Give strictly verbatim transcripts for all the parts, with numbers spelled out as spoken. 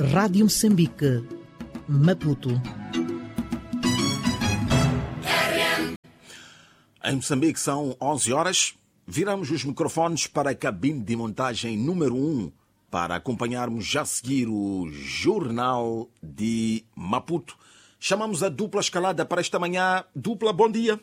Rádio Moçambique, Maputo. Em Moçambique são onze horas. Viramos os microfones para a cabine de montagem número um para acompanharmos já a seguir o Jornal de Maputo. Chamamos a dupla escalada para esta manhã. Dupla, bom dia.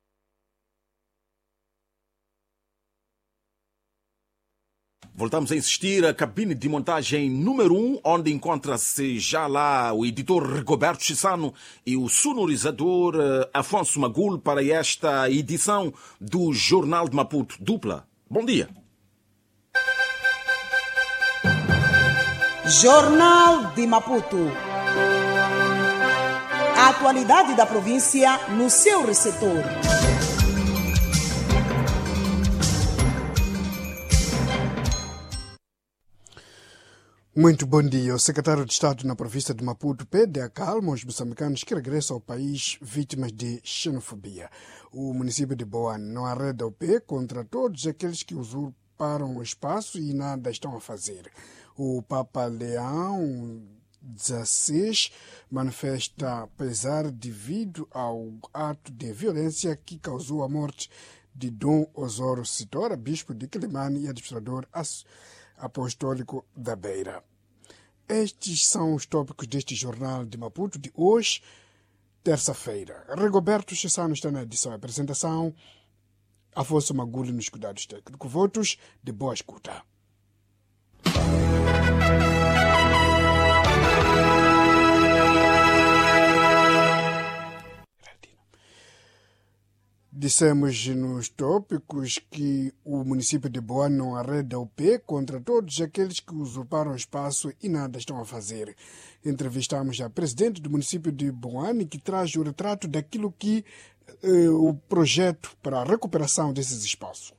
Voltamos a insistir, a cabine de montagem número um, onde encontra-se já lá o editor Rigoberto Chissano e o sonorizador uh, Afonso Magul para esta edição do Jornal de Maputo. Dupla, bom dia. Jornal de Maputo. A atualidade da província no seu receptor. Muito bom dia. O secretário de Estado na província de Maputo pede a calma aos moçambicanos que regressam ao país vítimas de xenofobia. O município de Boane não arreda o pé contra todos aqueles que usurparam o espaço e nada estão a fazer. O Papa Leão dezesseis manifesta pesar devido ao ato de violência que causou a morte de Dom Osório Sitora, bispo de Quilimane e administrador apostólico da Beira. Estes são os tópicos deste Jornal de Maputo de hoje, terça-feira. Rigoberto Chissano está na edição e apresentação. Afonso Magulho nos cuidados técnicos. Votos de boa escuta. Dissemos nos tópicos que o município de Boane não arreda o pé contra todos aqueles que usurparam espaço e nada estão a fazer. Entrevistamos a presidente do município de Boane, que traz o retrato daquilo que eh, o projeto para a recuperação desses espaços.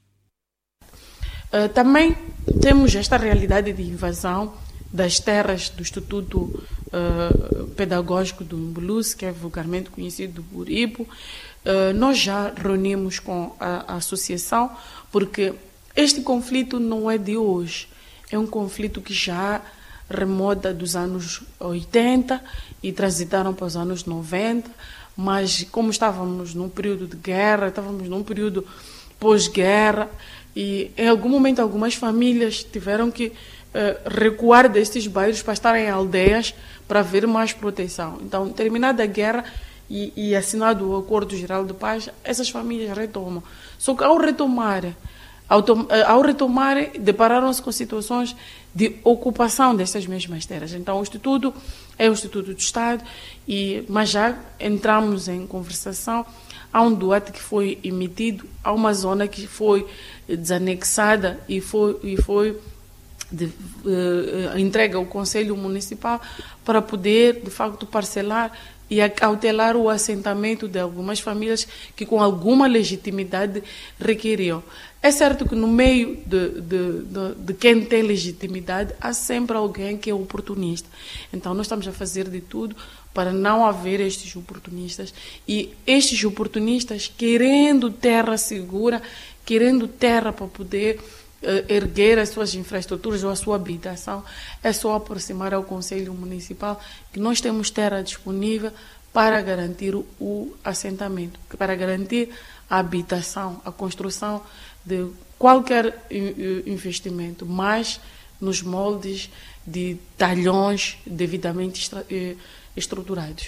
Uh, também temos esta realidade de invasão das terras do Instituto uh, Pedagógico do Mbuluce, que é vulgarmente conhecido por I P O. Uh, nós já reunimos com a, a associação, porque este conflito não é de hoje, é um conflito que já remonta dos anos oitenta e transitaram para os anos noventa, mas como estávamos num período de guerra, estávamos num período pós-guerra, e em algum momento algumas famílias tiveram que uh, recuar destes bairros para estarem em aldeias para haver mais proteção. Então, terminada a guerra, E, e assinado o Acordo Geral de Paz, essas famílias retomam. Só que ao retomar, ao, ao retomar, depararam-se com situações de ocupação dessas mesmas terras. Então, o Instituto é o Instituto do Estado, e, mas já entramos em conversação. Há um D U A T que foi emitido, há uma zona que foi desanexada e foi, e foi de, uh, entregue ao Conselho Municipal para poder, de facto, parcelar e acautelar o assentamento de algumas famílias que com alguma legitimidade requeriam. É certo que no meio de, de, de, de quem tem legitimidade há sempre alguém que é oportunista. Então nós estamos a fazer de tudo para não haver estes oportunistas, e estes oportunistas querendo terra segura, querendo terra para poder erguer as suas infraestruturas ou a sua habitação, é só aproximar ao Conselho Municipal que nós temos terra disponível para garantir o assentamento, para garantir a habitação, a construção de qualquer investimento, mas nos moldes de talhões devidamente estruturados.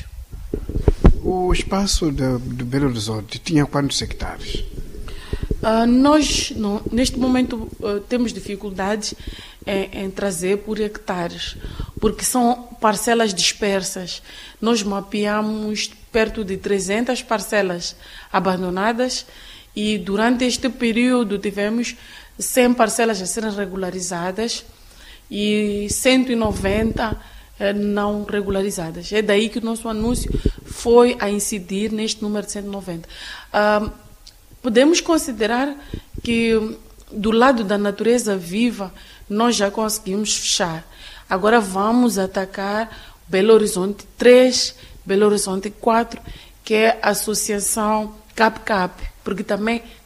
O espaço de, de Belo Horizonte tinha quantos hectares? Uh, nós, no, neste momento, uh, temos dificuldades em, em trazer por hectares, porque são parcelas dispersas. Nós mapeamos perto de trezentas parcelas abandonadas, e durante este período tivemos cem parcelas a serem regularizadas e cento e noventa uh, não regularizadas. É daí que o nosso anúncio foi a incidir neste número de cento e noventa. Uh, Podemos considerar que, do lado da natureza viva, nós já conseguimos fechar. Agora vamos atacar Belo Horizonte três, Belo Horizonte quatro, que é a associação C A P C A P, porque também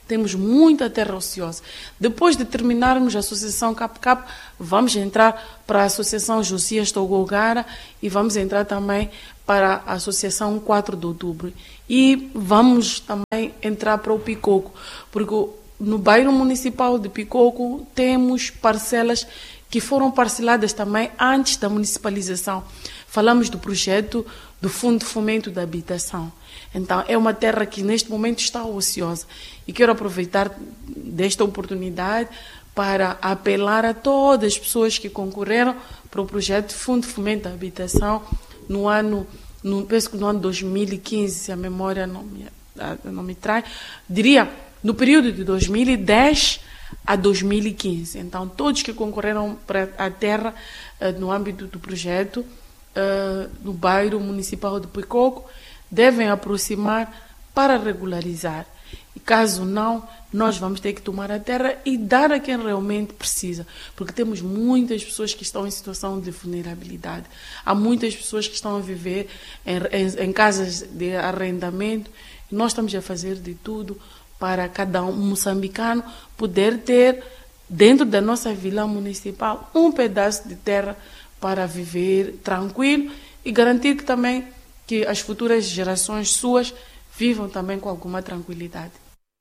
temos muita terra ociosa. Depois de terminarmos a Associação Cap Cap, vamos entrar para a Associação Josias Togogara e vamos entrar também para a Associação quatro de Outubro. E vamos também entrar para o Picoco, porque no bairro municipal de Picoco temos parcelas que foram parceladas também antes da municipalização. Falamos do projeto do Fundo de Fomento da Habitação. Então, é uma terra que neste momento está ociosa. E quero aproveitar desta oportunidade para apelar a todas as pessoas que concorreram para o projeto de Fundo de Fomento da Habitação no ano, no, penso que no ano dois mil e quinze, se a memória não me, não me trai, diria, no período de dois mil e dez a dois mil e quinze. Então, todos que concorreram para a terra uh, no âmbito do projeto, uh, no bairro municipal de Picoco, devem aproximar para regularizar. E caso não, nós vamos ter que tomar a terra e dar a quem realmente precisa, porque temos muitas pessoas que estão em situação de vulnerabilidade. Há muitas pessoas que estão a viver em, em, em casas de arrendamento e nós estamos a fazer de tudo para cada um moçambicano poder ter, dentro da nossa vila municipal, um pedaço de terra para viver tranquilo e garantir que também que as futuras gerações suas vivam também com alguma tranquilidade.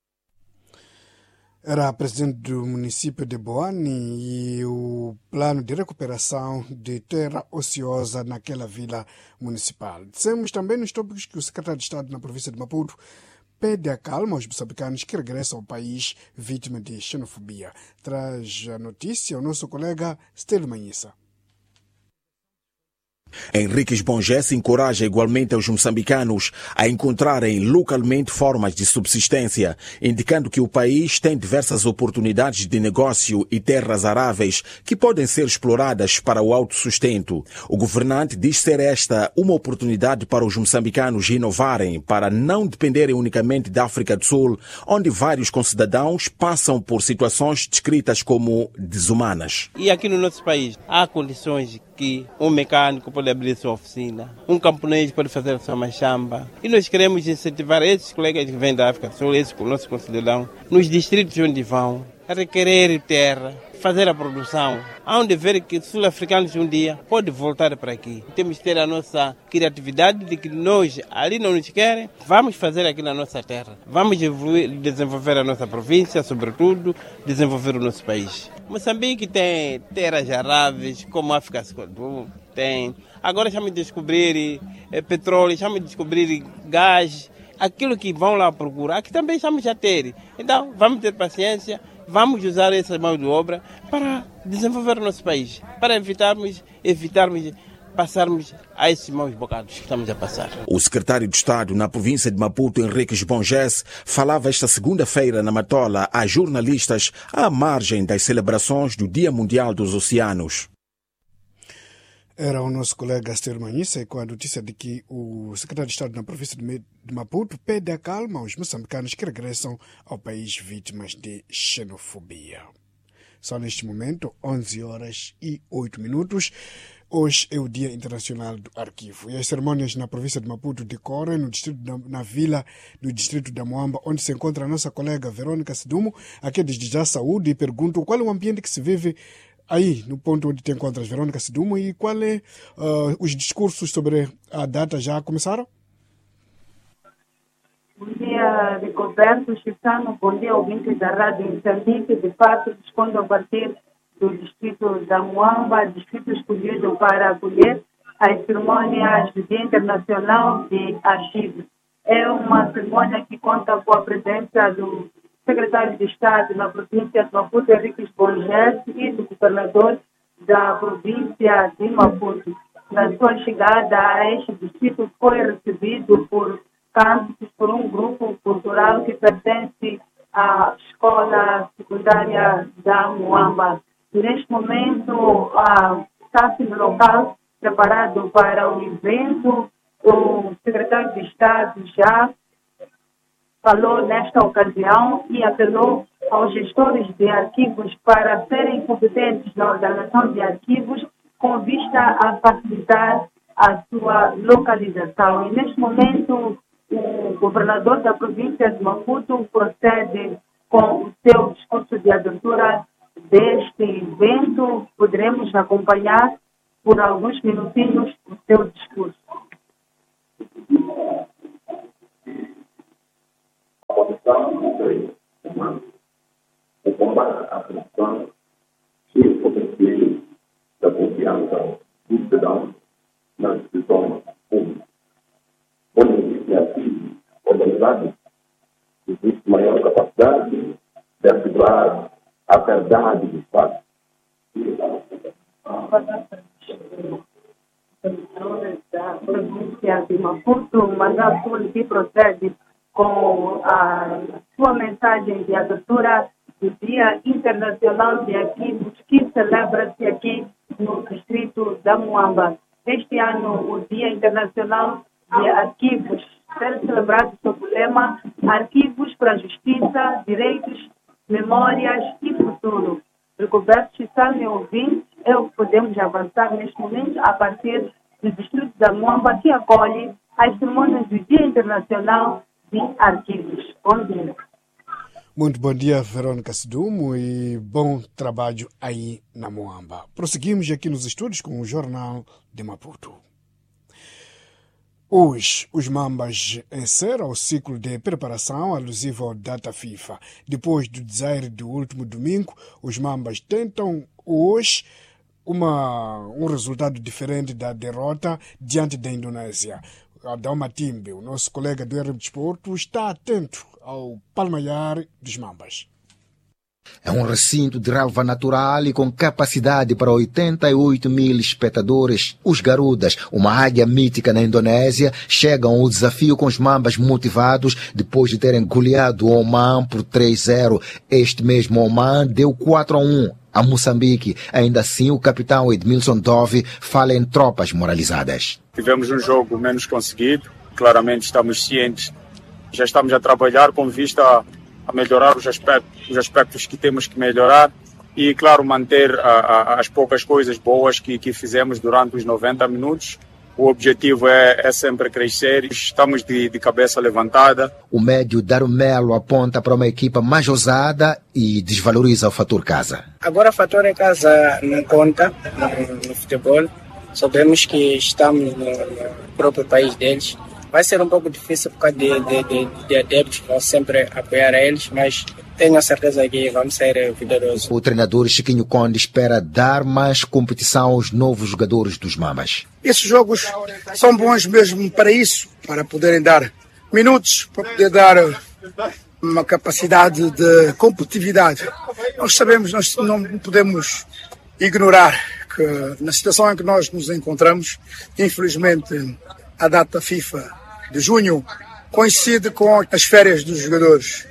Era a presidente do município de Boane e o plano de recuperação de terra ociosa naquela vila municipal. Dissemos também nos tópicos que o secretário de Estado na província de Maputo pede a calma aos moçambicanos que regressam ao país vítima de xenofobia. Traz a notícia o nosso colega Stelo Manhissa. Henriques Bongés encoraja igualmente os moçambicanos a encontrarem localmente formas de subsistência, indicando que o país tem diversas oportunidades de negócio e terras aráveis que podem ser exploradas para o autossustento. O governante diz ser esta uma oportunidade para os moçambicanos inovarem, para não dependerem unicamente da África do Sul, onde vários concidadãos passam por situações descritas como desumanas. E aqui no nosso país há condições que um mecânico pode abrir sua oficina, um camponês pode fazer a sua machamba. E nós queremos incentivar esses colegas que vêm da África do Sul, esses nossos concidadãos, nos distritos onde vão, a requerer terra, fazer a produção. Há onde ver que sul-africanos um dia podem voltar para aqui. Temos que ter a nossa criatividade de que nós, ali não nos querem, vamos fazer aqui na nossa terra. Vamos evoluir, desenvolver a nossa província, sobretudo, desenvolver o nosso país. Moçambique tem terras aráveis, como a África do Sul tem. Agora estamos a descobrir é, petróleo, estamos a descobrir gás. Aquilo que vão lá procurar, aqui também estamos a ter. Então, vamos ter paciência, vamos usar essa mão de obra para desenvolver o nosso país, para evitarmos, evitarmos passarmos a esses maus bocados que estamos a passar. O secretário de Estado na província de Maputo, Henriques Bongés, falava esta segunda-feira na Matola a jornalistas à margem das celebrações do Dia Mundial dos Oceanos. Era o nosso colega Stelo Manhissa com a notícia de que o secretário de Estado na província de Maputo pede a calma aos moçambicanos que regressam ao país vítimas de xenofobia. Só neste momento, onze horas e oito minutos. Hoje é o Dia Internacional do Arquivo. E as cerimônias na província de Maputo decorrem no distrito da, na vila do distrito da Moamba, onde se encontra a nossa colega Verônica Sidumo, aqui desde já saúde, e pergunto qual é o ambiente que se vive aí, no ponto onde te encontras, Verônica Sidumo, e qual é uh, os discursos sobre a data já começaram? Bom dia, Ricoberto Chissano. Bom dia, ouvintes da Rádio Moçambique. De fato, respondo a partir do distrito da Moamba, distrito escolhido para acolher as cerimônias do Dia Internacional de Arquivos. É uma cerimônia que conta com a presença do secretário de Estado na província de Maputo, Henriques Bongés, e do governador da província de Maputo. Na sua chegada a este distrito, foi recebido por cantos, por um grupo cultural que pertence à escola secundária da Moamba. Neste momento, uh, está-se no local preparado para o evento. O secretário de Estado já falou nesta ocasião e apelou aos gestores de arquivos para serem competentes na ordenação de arquivos com vista a facilitar a sua localização. E neste momento, o governador da província de Maputo procede com o seu discurso de abertura deste evento. Poderemos acompanhar por alguns minutinhos o seu discurso. A condição dos direitos humanos, o combate à corrupção e o potencial da confiança do cidadão nas instituições públicas. Onde iniciativas organizadas existe maior capacidade de assegurar a verdade dos fatos. Da província de Maputo, Mandasul, que procede com a sua mensagem de abertura do Dia Internacional de Arquivos, que celebra-se aqui no distrito da Muamba. Este ano, o Dia Internacional de Arquivos será celebrado sob o lema Arquivos para a Justiça, Direitos, Memórias e Futuro. Rigoberto Chissano e ouvintes, é o que podemos avançar neste momento a partir do distrito da Muamba, que acolhe as cerimônias do Dia Internacional de Arquivos. Bom dia. Muito bom dia, Verônica Sedumo, e bom trabalho aí na Muamba. Prosseguimos aqui nos estúdios com o Jornal de Maputo. Hoje, os Mambas encerram o ciclo de preparação alusivo ao Data FIFA. Depois do desaire do último domingo, os Mambas tentam hoje uma, um resultado diferente da derrota diante da Indonésia. Adão Matimbe, o nosso colega do R M Desporto, está atento ao palmaiar dos Mambas. É um recinto de relva natural e com capacidade para oitenta e oito mil espectadores. Os Garudas, uma águia mítica na Indonésia, chegam ao desafio com os Mambas motivados depois de terem goleado o Oman por três a zero. Este mesmo Oman deu quatro a um a Moçambique. Ainda assim, o capitão Edmilson Dove fala em tropas moralizadas. Tivemos um jogo menos conseguido. Claramente estamos cientes. Já estamos a trabalhar com vista a a melhorar os aspectos, os aspectos que temos que melhorar e, claro, manter a, a, as poucas coisas boas que, que fizemos durante os noventa minutos. O objetivo é, é sempre crescer. Estamos de, de cabeça levantada. O médio Darumelo aponta para uma equipa mais ousada e desvaloriza o fator casa. Agora o fator casa não conta no, no futebol. Sabemos que estamos no, no próprio país deles. Vai ser um pouco difícil por causa de, de, de, de adeptos que vão sempre apoiar a eles, mas tenho a certeza que vamos ser vitoriosos. O treinador Chiquinho Conde espera dar mais competição aos novos jogadores dos Mambas. Esses jogos são bons mesmo para isso, para poderem dar minutos, para poder dar uma capacidade de competitividade. Nós sabemos, nós não podemos ignorar que na situação em que nós nos encontramos, infelizmente, a data FIFA de junho coincide com as férias dos jogadores.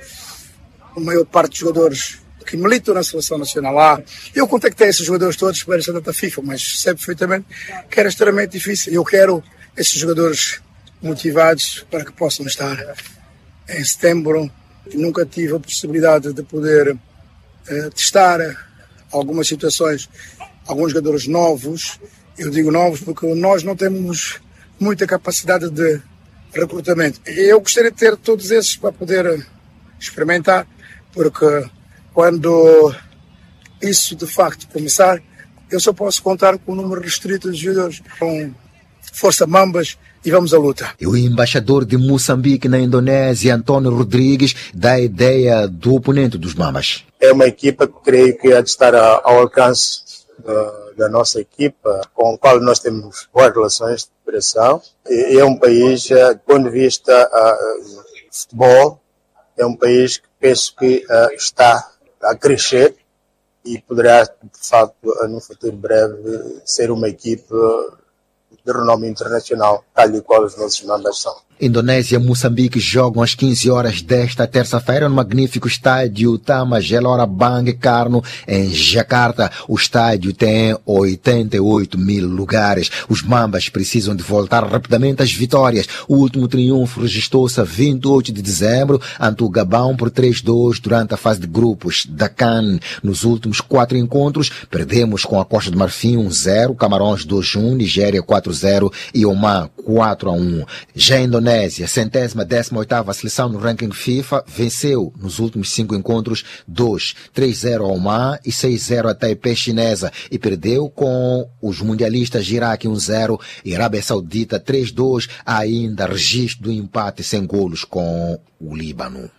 A maior parte dos jogadores que militam na Seleção Nacional lá. Eu contactei esses jogadores todos para essa data FIFA, mas sei perfeitamente que era extremamente difícil. Eu quero esses jogadores motivados para que possam estar em setembro. Nunca tive a possibilidade de poder uh, testar algumas situações, alguns jogadores novos. Eu digo novos porque nós não temos muita capacidade de recrutamento. Eu gostaria de ter todos esses para poder experimentar, porque quando isso de facto começar, eu só posso contar com um número restrito de jogadores, com força Mambas, e vamos à luta. E o embaixador de Moçambique na Indonésia, Antônio Rodrigues, dá a ideia do oponente dos Mambas. É uma equipa que creio que há de estar ao alcance da, da nossa equipa, com a qual nós temos boas relações de cooperação. É um país, do ponto de vista uh, de futebol, é um país que penso que uh, está a crescer e poderá, de facto, no futuro breve, ser uma equipe de renome internacional, tal e qual os nossos Mambas são. Indonésia e Moçambique jogam às quinze horas desta terça-feira no magnífico estádio Tama Gelora Bang Karno, em Jakarta. O estádio tem oitenta e oito mil lugares. Os Mambas precisam de voltar rapidamente às vitórias. O último triunfo registrou-se a vinte e oito de dezembro ante o Gabão por três a dois durante a fase de grupos da CAN. Nos últimos quatro encontros, perdemos com a Costa de Marfim um a zero, Camarões dois a um, Nigéria quatro a zero e Oman quatro a um. Já a Indonésia, centésima décima oitava seleção no ranking FIFA, venceu nos últimos cinco encontros dois, três a zero ao Oman e seis a zero a Taipei chinesa e perdeu com os mundialistas Iraque um a zero e Arábia Saudita três a dois, ainda registro do empate sem golos com o Líbano.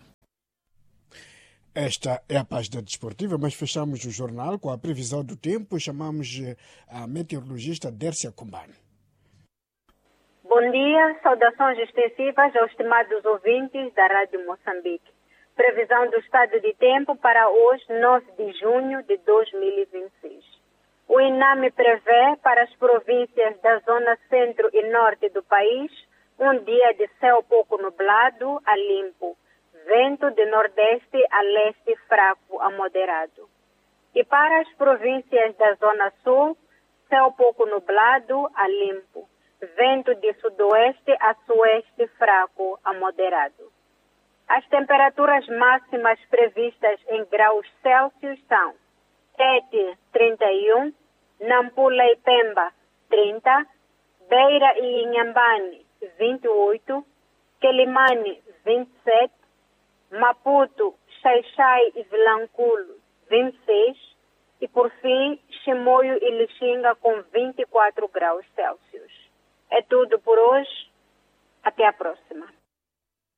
Esta é a página desportiva, mas fechamos o jornal com a previsão do tempo e chamamos a meteorologista Dércia Kumbane. Bom dia, saudações extensivas aos estimados ouvintes da Rádio Moçambique. Previsão do estado de tempo para hoje, nove de junho de dois mil e vinte e seis. O INAME prevê para as províncias da zona centro e norte do país um dia de céu pouco nublado a limpo, vento de nordeste a leste fraco a moderado. E para as províncias da zona sul, céu pouco nublado a limpo, vento de sudoeste a sueste fraco a moderado. As temperaturas máximas previstas em graus Celsius são Tete, trinta e um, Nampula e Pemba, trinta, Beira e Inhambane, vinte e oito, Quelimane, vinte e sete, Maputo, Xai-Xai e Vilanculo, vinte e seis, e por fim, Chimoio e Lixinga com vinte e quatro graus Celsius. É tudo por hoje. Até a próxima.